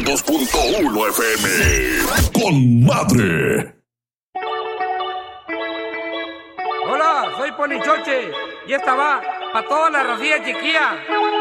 2.1 FM. Con madre. Hola, soy Ponichoche y esta va para toda la racilla chiquilla.